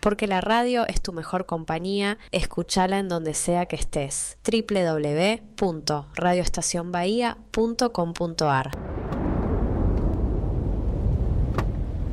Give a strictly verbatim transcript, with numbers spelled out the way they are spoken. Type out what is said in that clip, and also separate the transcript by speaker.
Speaker 1: porque la radio es tu mejor compañía. Escúchala en donde sea que estés. doble u doble u doble u punto radio estación bahía punto com punto a r